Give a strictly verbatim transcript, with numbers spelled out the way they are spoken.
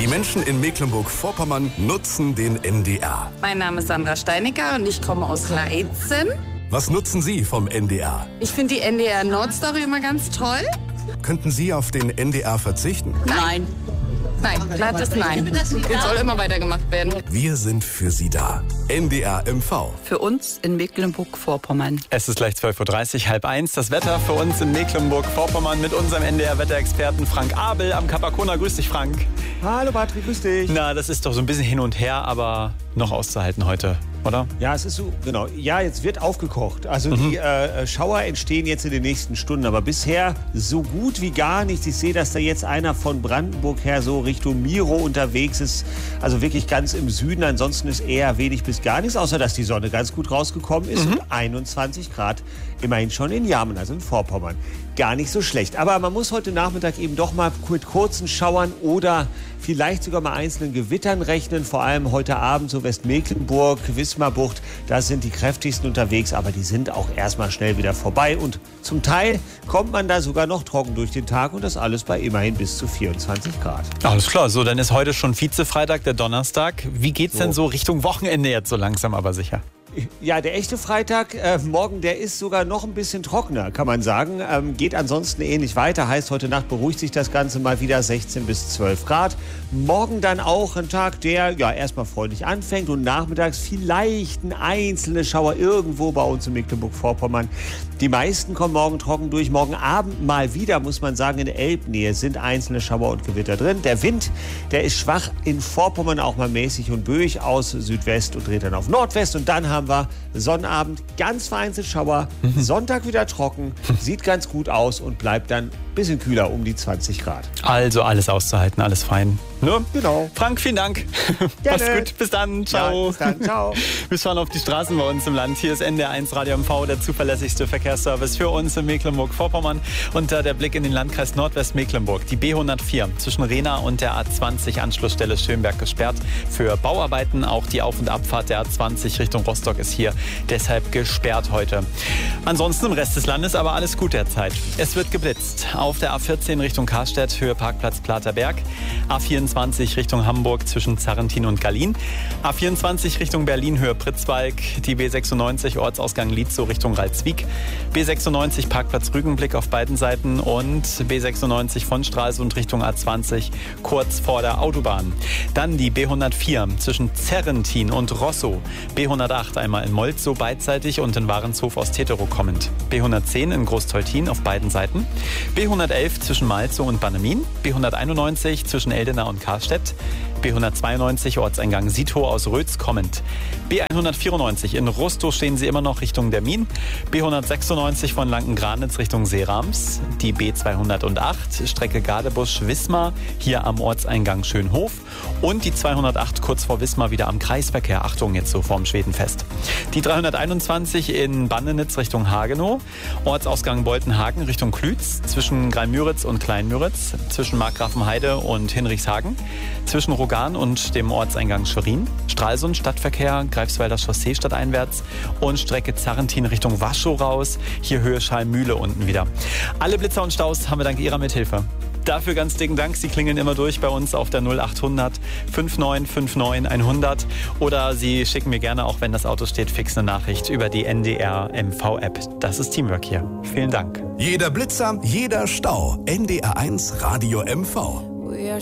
Menschen in Mecklenburg-Vorpommern nutzen den N D R. Mein Name ist Sandra Steinecker und ich komme aus Leitzen. Was nutzen Sie vom N D R? Ich finde die N D R Nordstory immer ganz toll. Könnten Sie auf den N D R verzichten? Nein. Nein, glattes Nein. Jetzt soll immer weitergemacht werden. Wir sind für Sie da. N D R M V. Für uns in Mecklenburg-Vorpommern. Es ist gleich zwölf Uhr dreißig, halb eins. Das Wetter für uns in Mecklenburg-Vorpommern mit unserem N D R-Wetterexperten Frank Abel am Kapakona. Grüß dich, Frank. Hallo Patrick, grüß dich. Na, das ist doch so ein bisschen hin und her, aber noch auszuhalten heute, oder? Ja, es ist so, genau. Ja, jetzt wird aufgekocht. Also Mhm. die äh, Schauer entstehen jetzt in den nächsten Stunden, aber bisher so gut wie gar nichts. Ich sehe, dass da jetzt einer von Brandenburg her so Richtung Miro unterwegs ist. Also wirklich ganz im Süden. Ansonsten ist eher wenig bis gar nichts, außer dass die Sonne ganz gut rausgekommen ist. Mhm. Und einundzwanzig Grad immerhin schon in Jarmen, also in Vorpommern. Gar nicht so schlecht. Aber man muss heute Nachmittag eben doch mal mit kurzen Schauern oder vielleicht sogar mal einzelnen Gewittern rechnen. Vor allem heute Abend so Westmecklenburg, Wismarbucht. Da sind die kräftigsten unterwegs, aber die sind auch erstmal schnell wieder vorbei. Und zum Teil kommt man da sogar noch trocken durch den Tag und das alles bei immerhin bis zu vierundzwanzig Grad. Alles klar, so, dann ist heute schon Vize-Freitag, der Donnerstag. Wie geht's So. denn so Richtung Wochenende jetzt so langsam, aber sicher? Ja, der echte Freitag, äh, morgen, der ist sogar noch ein bisschen trockener, kann man sagen. Ähm, geht ansonsten ähnlich weiter. Heißt, heute Nacht beruhigt sich das Ganze mal wieder sechzehn bis zwölf Grad. Morgen dann auch ein Tag, der ja erstmal freundlich anfängt und nachmittags vielleicht ein einzelne Schauer irgendwo bei uns in Mecklenburg-Vorpommern. Die meisten kommen morgen trocken durch. Morgen Abend mal wieder, muss man sagen, in der Elbnähe sind einzelne Schauer und Gewitter drin. Der Wind, der ist schwach in Vorpommern auch mal mäßig und böig aus Südwest und dreht dann auf Nordwest. Und dann haben wir Sonnabend ganz vereinzelt Schauer, Sonntag wieder trocken, sieht ganz gut aus und bleibt dann ein bisschen kühler, um die zwanzig Grad. Also alles auszuhalten, alles fein. Ne? Genau. Frank, vielen Dank. Gerne. Mach's gut, bis dann, ciao. Ja, bis dann, ciao. Wir schauen auf die Straßen bei uns im Land. Hier ist N D R eins Radio M V, der zuverlässigste Verkehrsservice für uns in Mecklenburg-Vorpommern. Und äh, der Blick in den Landkreis Nordwestmecklenburg. Die B hundertvier zwischen Rehna und der A zwanzig Anschlussstelle Schönberg gesperrt für Bauarbeiten. Auch die Auf- und Abfahrt der A zwanzig Richtung Rostock ist hier deshalb gesperrt heute. Ansonsten im Rest des Landes aber alles gut derzeit. Es wird geblitzt. Auf der A vierzehn Richtung Karstedt, Höhe Parkplatz Platerberg. A vierundzwanzig Richtung Hamburg zwischen Zarrentin und Gallien. A vierundzwanzig Richtung Berlin, Höhe Pritzwalk. Die B sechsundneunzig Ortsausgang Lietzow Richtung Ralswiek. B sechsundneunzig Parkplatz Rügenblick auf beiden Seiten und B sechsundneunzig von Stralsund Richtung A zwanzig kurz vor der Autobahn. Dann die B hundertvier zwischen Zerrentin und Rosso. B hundertacht einmal in Molzow beidseitig und in Warenshof aus Teterow kommend. B hundertzehn in Großtoltin auf beiden Seiten. B hundertelf zwischen Malzow und Bannemin. B hunderteinundneunzig zwischen Eldena und Karstedt. B hundertzweiundneunzig Ortseingang Siethow aus Rötz kommend. B hundertvierundneunzig in Rustow stehen Sie immer noch Richtung der Min. B hundertsechsundneunzig von Lanken-Granitz Richtung Seerams. Die B zweihundertacht Strecke Gadebusch-Wismar hier am Ortseingang Schönhof. Und die zweihundertacht kurz vor Wismar wieder am Kreisverkehr. Achtung, jetzt so vorm Schwedenfest. Die dreihunderteinundzwanzig in Bannenitz Richtung Hagenow. Ortsausgang Boltenhagen Richtung Klütz. Zwischen Greimüritz und Kleinmüritz. Zwischen Markgrafenheide und Hinrichshagen. Zwischen Rogan und dem Ortseingang Schwerin. Stralsund Stadtverkehr, Greifswalder Chaussee stadteinwärts und Strecke Zarrentin Richtung Waschow raus. Hier Höhe Schalmühle unten wieder. Alle Blitzer und Staus haben wir dank Ihrer Mithilfe. Dafür ganz dicken Dank. Sie klingeln immer durch bei uns auf der null achthundert neunundfünfzig neunundfünfzig hundert oder Sie schicken mir gerne, auch wenn das Auto steht, fix eine Nachricht über die N D R M V-App. Das ist Teamwork hier. Vielen Dank. Jeder Blitzer, jeder Stau. N D R eins Radio M V.